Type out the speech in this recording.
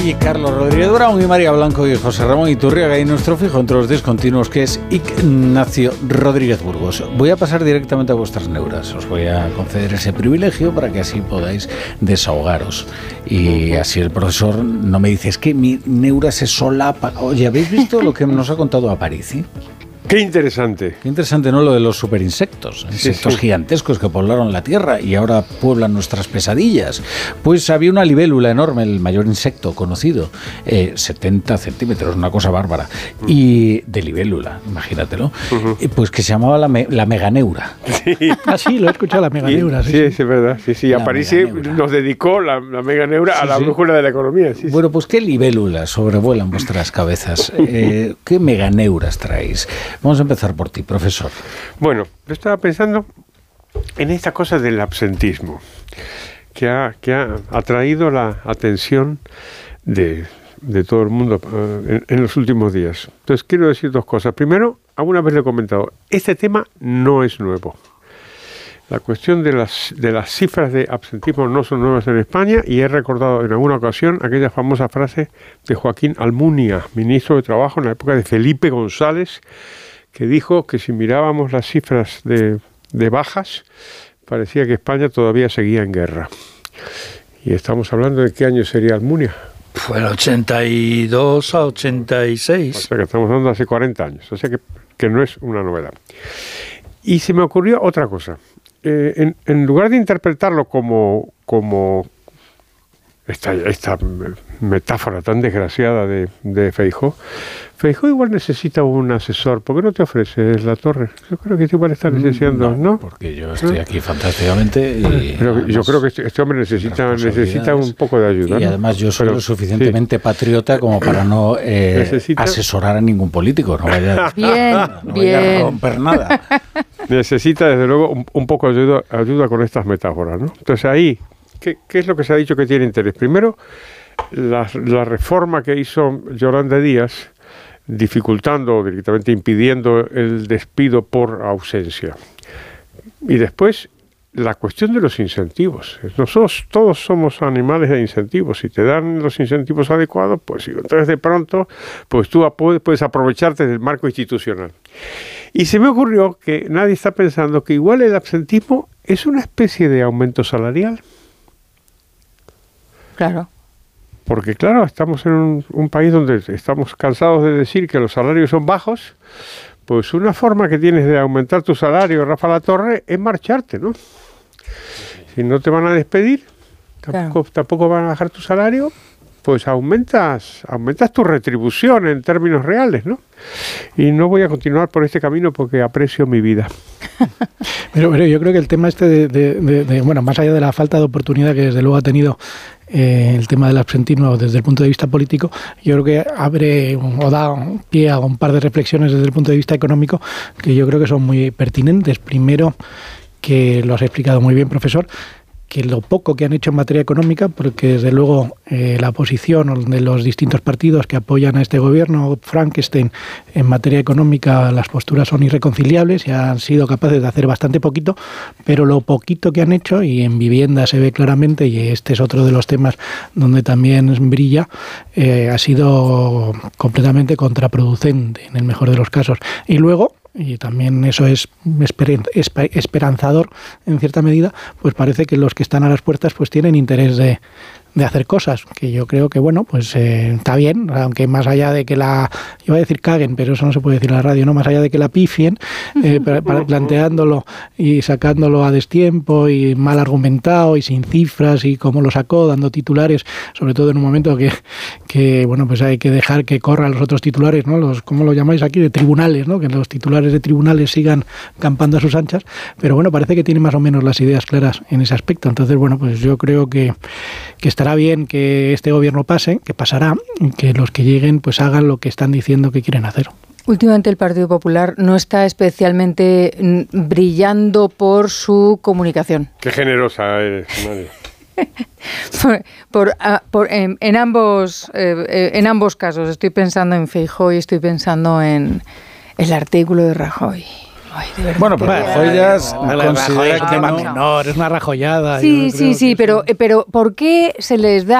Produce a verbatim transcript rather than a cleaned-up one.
Y Carlos Rodríguez Brown y María Blanco y José Ramón Iturriaga y nuestro fijo entre los discontinuos que es Ignacio Rodríguez Burgos. Voy a pasar directamente a vuestras neuras. Os voy a conceder ese privilegio para que así podáis desahogaros. Y así el profesor no me dice, es que mi neura se solapa. Oye, ¿habéis visto lo que nos ha contado Aparici? Qué interesante. Qué interesante, ¿no? Lo de los superinsectos, insectos sí, sí. gigantescos que poblaron la Tierra y ahora pueblan nuestras pesadillas. Pues había una libélula enorme, el mayor insecto conocido, eh, setenta centímetros, una cosa bárbara, uh-huh. y de libélula, imagínatelo, uh-huh. eh, pues que se llamaba la, me, la meganeura. Sí. Ah, sí, lo he escuchado, la meganeura. Sí, sí, sí, es verdad. Sí, sí. Aparici nos dedicó la, la meganeura sí, a la sí. brújula de la economía. Sí, bueno, pues ¿qué libélulas sobrevuelan vuestras cabezas? Eh, ¿Qué meganeuras traéis? Vamos a empezar por ti, profesor. Bueno, yo estaba pensando en esta cosa del absentismo, que ha, que ha atraído la atención de, de todo el mundo uh, en, en los últimos días. Entonces, quiero decir dos cosas. Primero, alguna vez le he comentado, este tema no es nuevo. La cuestión de las, de las cifras de absentismo no son nuevas en España y he recordado en alguna ocasión aquella famosa frase de Joaquín Almunia, ministro de Trabajo en la época de Felipe González, que dijo que si mirábamos las cifras de, de bajas, parecía que España todavía seguía en guerra. Y estamos hablando de qué año sería Almunia. Fue el ochenta y dos a ochenta y seis. O sea que estamos hablando de hace cuarenta años, o sea que, que no es una novedad. Y se me ocurrió otra cosa. Eh, en, en lugar de interpretarlo como, como esta, esta metáfora tan desgraciada de, de Feijóo, Feijóo igual necesita un asesor. ¿Por qué no te ofreces la torre? Yo creo que igual está necesitando, ¿no? ¿no? Porque yo estoy aquí fantásticamente. Y pero además, yo creo que este, este hombre necesita, necesita un poco de ayuda. Y ¿no? además yo soy pero, lo suficientemente sí. patriota como para no eh, asesorar a ningún político. No vaya, bien, no bien. vaya a romper nada. Necesita, desde luego, un, un poco de ayuda, ayuda con estas metáforas, ¿no? Entonces ahí, ¿qué, qué es lo que se ha dicho que tiene interés? Primero, la, la reforma que hizo Yolanda Díaz, dificultando o directamente impidiendo el despido por ausencia. Y después, la cuestión de los incentivos. Nosotros todos somos animales de incentivos. Si te dan los incentivos adecuados, pues entonces de pronto, pues tú puedes aprovecharte del marco institucional. Y se me ocurrió que nadie está pensando que igual el absentismo es una especie de aumento salarial. Claro. Porque claro, estamos en un, un país donde estamos cansados de decir que los salarios son bajos, pues una forma que tienes de aumentar tu salario, Rafa Latorre, es marcharte, ¿no? Si no te van a despedir, tampoco, claro. tampoco van a bajar tu salario, pues aumentas, aumentas tu retribución en términos reales, ¿no? Y no voy a continuar por este camino porque aprecio mi vida. Pero, pero yo creo que el tema este de, de, de, de, bueno, más allá de la falta de oportunidad que desde luego ha tenido eh, el tema del absentismo desde el punto de vista político, yo creo que abre o da pie a un par de reflexiones desde el punto de vista económico que yo creo que son muy pertinentes. Primero, que lo has explicado muy bien, profesor, que lo poco que han hecho en materia económica, porque desde luego eh, la posición de los distintos partidos que apoyan a este gobierno, Frankenstein, en materia económica las posturas son irreconciliables y han sido capaces de hacer bastante poquito, pero lo poquito que han hecho, y en vivienda se ve claramente, y este es otro de los temas donde también brilla, eh, ha sido completamente contraproducente en el mejor de los casos. Y luego, y también eso es esperanzador en cierta medida, pues parece que los que están a las puertas pues tienen interés de, de hacer cosas, que yo creo que bueno, pues eh, está bien, aunque más allá de que la, iba a decir caguen, pero eso no se puede decir en la radio, ¿no? Más allá de que la pifien, eh, para, planteándolo y sacándolo a destiempo y mal argumentado y sin cifras y cómo lo sacó, dando titulares, sobre todo en un momento que, que bueno, pues hay que dejar que corran los otros titulares, ¿no? Los, ¿cómo lo llamáis aquí? De tribunales, ¿no? Que los titulares de tribunales sigan campando a sus anchas, pero bueno, parece que tiene más o menos las ideas claras en ese aspecto. Entonces, bueno, pues yo creo que, que está Estará bien que este gobierno pase, que pasará, que los que lleguen pues hagan lo que están diciendo que quieren hacer. Últimamente el Partido Popular no está especialmente brillando por su comunicación. Qué generosa eres, María. por, por, por, en, en, ambos, eh, en ambos casos, estoy pensando en Feijóo y estoy pensando en el artículo de Rajoy. Ay, de verdad, bueno, pero Rajoy ya considera que no, menor, es una rajoyada. Sí, sí, sí, pero, pero ¿por qué se les da